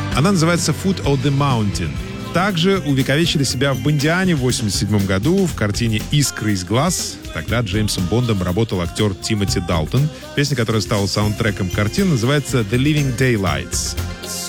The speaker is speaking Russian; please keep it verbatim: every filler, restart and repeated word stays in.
Она называется «Foot of the Mountain». Также увековечили себя в «Бондиане» в восемьдесят седьмом году в картине «Искры из глаз». Тогда Джеймсом Бондом работал актер Тимоти Далтон. Песня, которая стала саундтреком картины, называется «The Living Daylights».